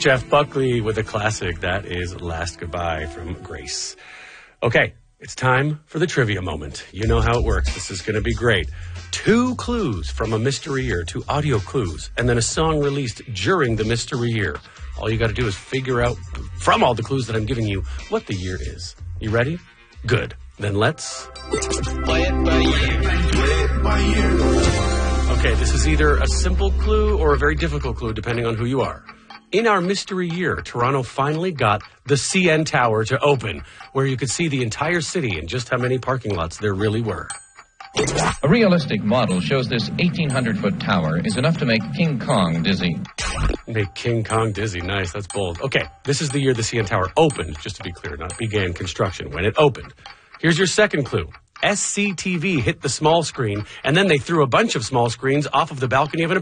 Jeff Buckley with a classic. That is Last Goodbye from Grace. Okay, it's time for the trivia moment. You know how it works. This is going to be great. 2 clues from a mystery year, 2 audio clues, and then a song released during the mystery year. All you got to do is figure out from all the clues that I'm giving you what the year is. You ready? Good. Then let's play it by year. Play it by year. Okay, this is either a simple clue or a very difficult clue, depending on who you are. In our mystery year, Toronto finally got the CN Tower to open, where you could see the entire city and just how many parking lots there really were. A realistic model shows this 1,800-foot tower is enough to make King Kong dizzy. Make King Kong dizzy. Nice, that's bold. Okay, this is the year the CN Tower opened, just to be clear, not began construction, when it opened. Here's your second clue. SCTV hit the small screen, and then they threw a bunch of small screens off of the balcony of an